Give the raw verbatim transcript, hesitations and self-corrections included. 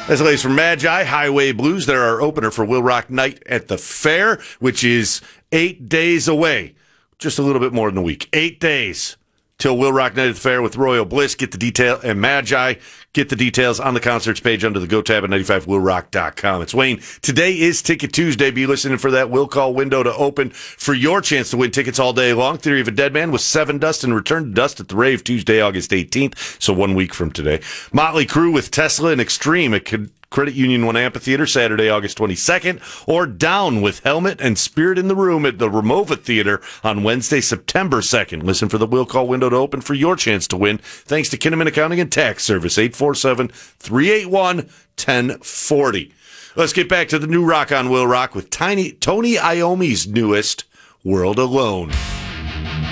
As always from Magi, Highway Blues, they're our opener for Will Rock Night at the Fair, which is eight days away. Just a little bit more than a week. Eight days till Will Rock Night at the Fair with Royal Bliss. Get the detail, and Magi, get the details on the concerts page under the Go tab at ninety-five will rock dot com. It's Wayne. Today is Ticket Tuesday. Be listening for that will call window to open for your chance to win tickets all day long. Theory of a Dead Man with Seven Dust and Return to Dust at the Rave Tuesday, August eighteenth, so one week from today. Motley Crue with Tesla and Extreme at Credit Union One Amphitheater, Saturday, August twenty-second, or Down with Helmet and Spirit in the Room at the Ramova Theater on Wednesday, September second. Listen for the will call window to open for your chance to win. Thanks to Kinnaman Accounting and Tax Service, eight four seven, three eight one, one zero four zero. Let's get back to the new rock on Will Rock with Tiny Tony Iommi's newest, World Alone.